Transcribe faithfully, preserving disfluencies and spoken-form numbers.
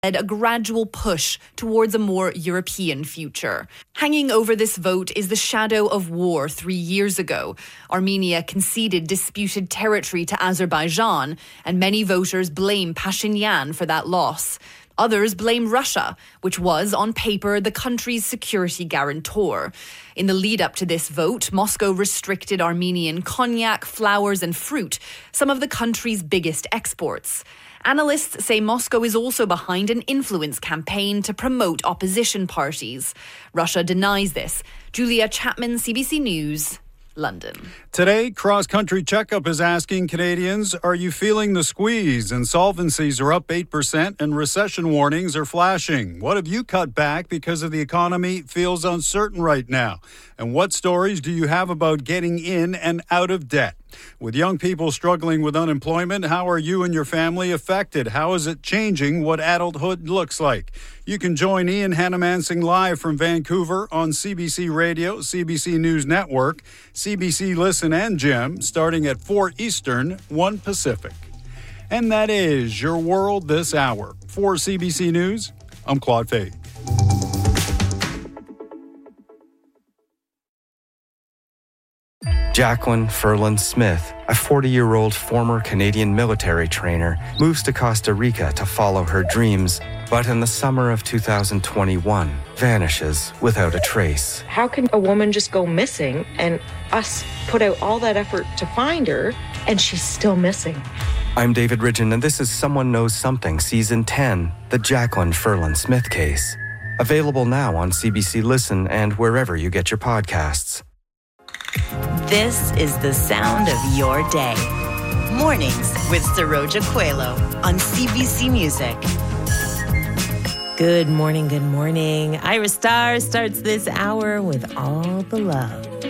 a gradual push towards a more European future. Hanging over this vote is the shadow of war three years ago. Armenia conceded disputed territory to Azerbaijan, and many voters blame Pashinyan for that loss. Others blame Russia, which was, on paper, the country's security guarantor. In the lead-up to this vote, Moscow restricted Armenian cognac, flowers and fruit, some of the country's biggest exports. Analysts say Moscow is also behind an influence campaign to promote opposition parties. Russia denies this. Julia Chapman, C B C News, London. Today, Cross Country Checkup is asking Canadians, are you feeling the squeeze? Insolvencies are up eight percent and recession warnings are flashing. What have you cut back because of the economy feels uncertain right now? And what stories do you have about getting in and out of debt? With young people struggling with unemployment, how are you and your family affected? How is it changing what adulthood looks like? You can join Ian Hannamansing live from Vancouver on C B C Radio, C B C News Network, C B C Listen and Gem, starting at four Eastern, one Pacific. And that is your world this hour. For C B C News, I'm Claude Fay. Jacqueline Ferland Smith, a forty-year-old former Canadian military trainer, moves to Costa Rica to follow her dreams, but in the summer of two thousand twenty-one, vanishes without a trace. How can a woman just go missing and us put out all that effort to find her and she's still missing? I'm David Ridgen, and this is Someone Knows Something, Season ten, the Jacqueline Ferland Smith case. Available now on C B C Listen and wherever you get your podcasts. This is the sound of your day. Mornings with Saroja Coelho on C B C Music. Good morning, good morning. Ira Star starts this hour with all the love.